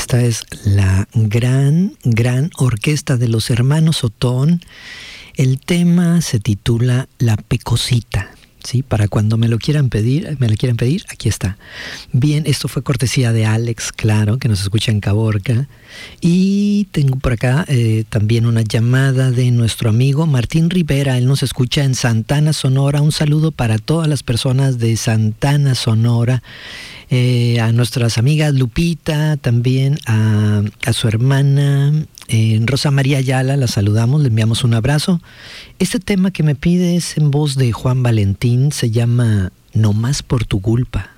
Esta es la gran orquesta de los hermanos Otón. El tema se titula La Pecosita. ¿Sí? Para cuando me la quieran pedir, aquí está. Bien, esto fue cortesía de Alex, claro, que nos escucha en Caborca. Y tengo por acá también una llamada de nuestro amigo Martín Rivera. Él nos escucha en Santana, Sonora. Un saludo para todas las personas de Santana, Sonora. A nuestras amigas Lupita, también a su hermana Rosa María Ayala, la saludamos, le enviamos un abrazo. Este tema que me pide es en voz de Juan Valentín, se llama No más por tu culpa.